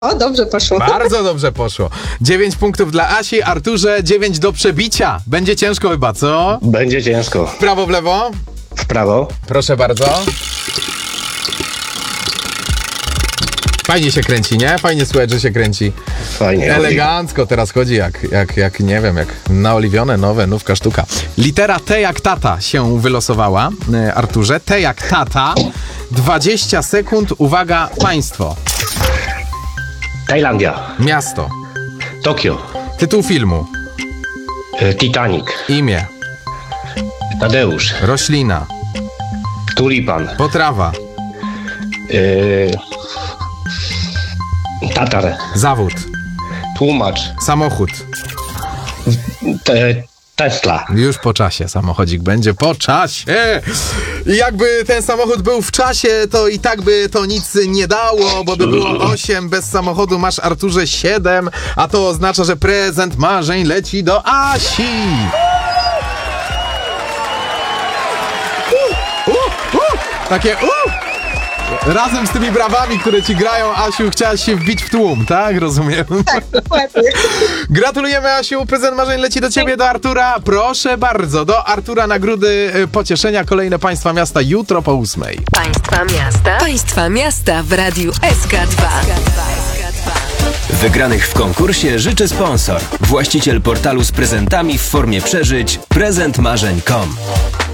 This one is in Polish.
O, dobrze poszło. Bardzo dobrze poszło. 9 punktów dla Asi, Arturze 9 do przebicia. Będzie ciężko chyba, co? Będzie ciężko. W prawo, w lewo? W prawo. Proszę bardzo. Fajnie się kręci, nie? Fajnie słychać, że się kręci. Fajnie. Elegancko teraz chodzi jak nie wiem, jak naoliwione, nowe, nówka sztuka. Litera T jak tata się wylosowała, Arturze. T jak tata. 20 sekund, uwaga, państwo. Tajlandia. Miasto. Tokio. Tytuł filmu. Titanic. Imię. Tadeusz. Roślina. Tulipan. Potrawa. Tatar. Zawód. Tłumacz. Samochód. Tesla. Już po czasie samochodzik będzie, po czasie. I jakby ten samochód był w czasie, to i tak by to nic nie dało, bo by było 8, bez samochodu masz, Arturze, 7, a to oznacza, że prezent marzeń leci do Asi. Takie razem z tymi brawami, które ci grają, Asiu, chciałaś się wbić w tłum, tak? Rozumiem. Tak, dokładnie. Gratulujemy, Asiu. Prezent marzeń leci do ciebie, do Artura. Proszę bardzo, do Artura nagrody pocieszenia. Kolejne Państwa Miasta jutro po 8. Państwa Miasta. Państwa Miasta w Radiu SK2. Wygranych w konkursie życzy sponsor. Właściciel portalu z prezentami w formie przeżyć prezentmarzeń.com.